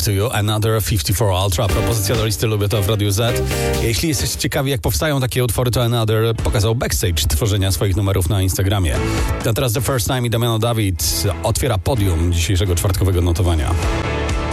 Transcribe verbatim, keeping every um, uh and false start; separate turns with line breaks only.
to You, Another pięćdziesiąt cztery Ultra. Propozycja do listy Lubię to w Radiu Z. Jeśli jesteście ciekawi, jak powstają takie utwory, to Another pokazał backstage tworzenia swoich numerów na Instagramie. A teraz The First Time i Damiano David otwiera podium dzisiejszego czwartkowego notowania.